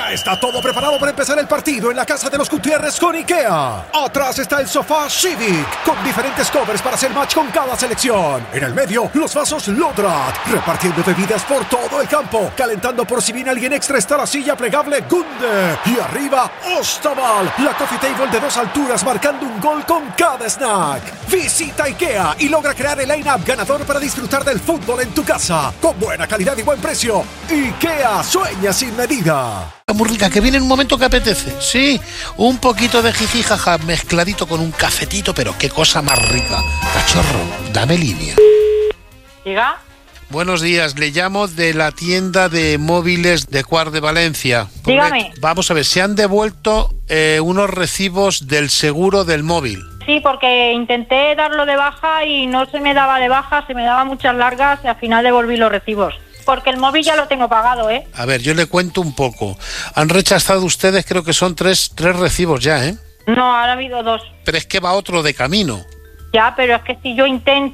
Ya está todo preparado para empezar el partido en la casa de los Gutiérrez con IKEA. Atrás está el sofá Civic, con diferentes covers para hacer match con cada selección. En el medio, los vasos Lodrat, repartiendo bebidas por todo el campo. Calentando por si viene alguien extra está la silla plegable Gunde. Y arriba, Ostaval, la coffee table de 2 alturas marcando un gol con cada snack. Visita IKEA y logra crear el line-up ganador para disfrutar del fútbol en tu casa. Con buena calidad y buen precio. IKEA, sueña sin medida. Muy rica, que viene en un momento que apetece. Sí, un poquito de jiji jaja mezcladito con un cafetito, pero qué cosa más rica. Cachorro, dame línea. ¿Diga? Buenos días, le llamo de la tienda de móviles de Cuart de Valencia. Dígame. Vamos a ver, se han devuelto unos recibos del seguro del móvil. Sí, porque intenté darlo de baja y no se me daba de baja, se me daba muchas largas y al final devolví los recibos. Porque el móvil ya lo tengo pagado, ¿eh? A ver, yo le cuento un poco. Han rechazado ustedes, creo que son tres recibos ya, ¿eh? No, ahora ha habido 2. Pero es que va otro de camino. Ya, pero es que si yo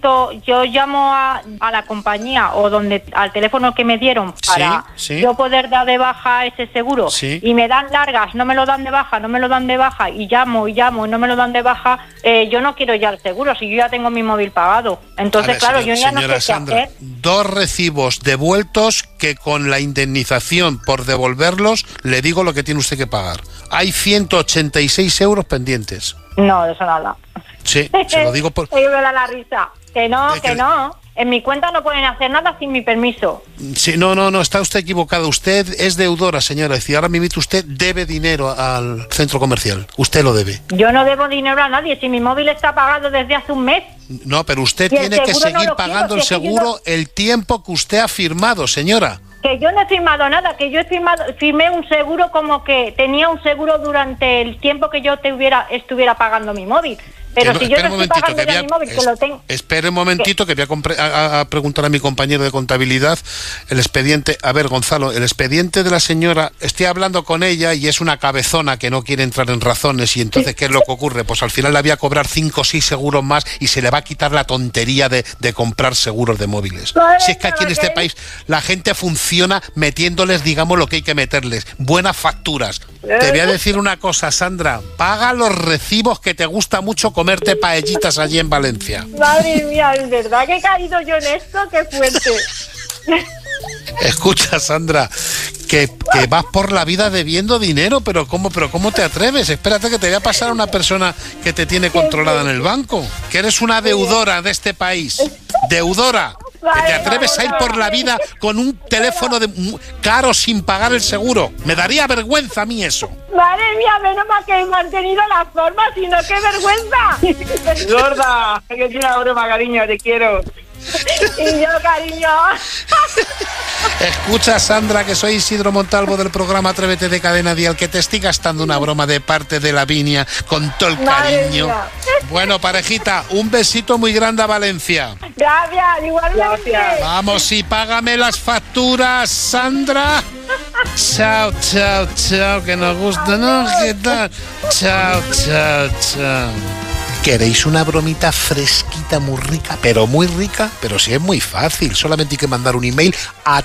llamo a la compañía o al teléfono que me dieron para yo poder dar de baja ese seguro y me dan largas, no me lo dan de baja y llamo y no me lo dan de baja, yo no quiero ya el seguro si yo ya tengo mi móvil pagado. Entonces, claro, yo ya no sé qué hacer. 2 recibos devueltos que con la indemnización por devolverlos le digo lo que tiene usted que pagar. Hay 186 euros pendientes. No, de eso nada. Sí, se lo digo por... Me da la risa. Que no. En mi cuenta no pueden hacer nada sin mi permiso. Sí, no, está usted equivocado. Usted es deudora, señora. Es decir, ahora mismo usted debe dinero al centro comercial. Usted lo debe. Yo no debo dinero a nadie. Si mi móvil está pagado desde hace un mes. No, pero usted tiene que seguir pagando el seguro el tiempo que usted ha firmado, señora. Que yo no he firmado nada, que yo firmé un seguro como que tenía un seguro durante el tiempo que yo estuviera pagando mi móvil. Pero si yo no estoy pagando ya mi móvil, que lo tengo... Espere un momentito, que voy a preguntar a mi compañero de contabilidad el expediente. A ver, Gonzalo, el expediente de la señora, estoy hablando con ella y es una cabezona que no quiere entrar en razones y entonces, ¿qué es lo que ocurre? Pues al final le voy a cobrar 5 o 6 seguros más y se le va a quitar la tontería de comprar seguros de móviles. Si es que aquí en este país la gente funciona metiéndoles, digamos, lo que hay que meterles. Buenas facturas. Te voy a decir una cosa, Sandra. Paga los recibos que te gusta mucho comerte paellitas allí en Valencia. Madre mía, ¿es verdad que he caído yo en esto? ¡Qué fuerte! Escucha, Sandra, que vas por la vida debiendo dinero, pero ¿cómo te atreves? Espérate que te voy a pasar a una persona que te tiene controlada en el banco. Que eres una deudora de este país. Deudora. Que te atreves a ir por la vida con un teléfono caro sin pagar el seguro. Me daría vergüenza a mí eso. Madre mía, menos mal que he mantenido la forma, sino qué vergüenza. Gorda, que es una broma, cariño, te quiero. Y yo, cariño. Escucha, Sandra, que soy Isidro Montalvo del programa Atrévete de Cadena Dial, que te estoy gastando una broma de parte de Lavinia con todo el cariño. Bueno, parejita, un besito muy grande a Valencia. Gracias, igualmente. Gracias. Vamos, y págame las facturas, Sandra. Chao, que nos gusta, ¿no? ¿Qué tal? Chao. ¿Queréis una bromita fresquita, muy rica? Pero muy rica, pero sí es muy fácil. Solamente hay que mandar un email a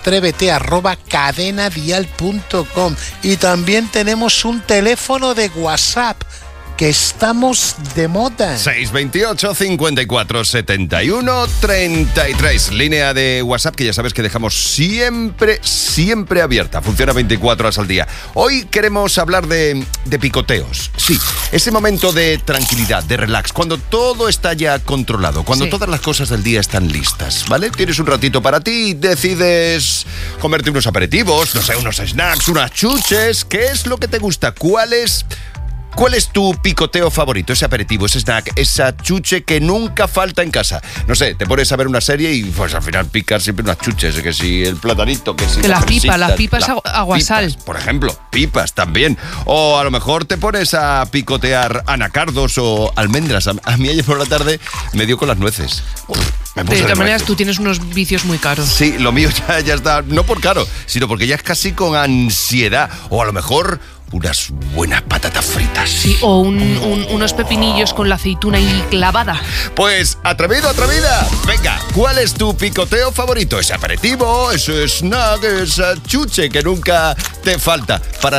atrévete@cadenadial.com. Y también tenemos un teléfono de WhatsApp, que estamos de moda. 628 54 71 33. Línea de WhatsApp que ya sabes que dejamos siempre abierta. Funciona 24 horas al día. Hoy queremos hablar de picoteos. Sí, ese momento de tranquilidad, de relax, cuando todo está ya controlado, cuando todas las cosas del día están listas, ¿vale? Tienes un ratito para ti, decides comerte unos aperitivos, no sé, unos snacks, unas chuches. ¿Qué es lo que te gusta? ¿Cuál es tu picoteo favorito? Ese aperitivo, ese snack, esa chuche que nunca falta en casa. No sé, te pones a ver una serie y pues al final picas siempre unas chuches, que si el platanito, que si... Que las pipas aguasal. Pipas, por ejemplo, pipas también. O a lo mejor te pones a picotear anacardos o almendras. A mí ayer por la tarde me dio con las nueces. De todas maneras, tú tienes unos vicios muy caros. Sí, lo mío ya está, no por caro, sino porque ya es casi con ansiedad. O a lo mejor unas buenas patatas fritas. Sí, o unos pepinillos con la aceituna ahí clavada. Pues, atrevida, venga, ¿cuál es tu picoteo favorito? Ese aperitivo, ese snack, esa chuche que nunca te falta para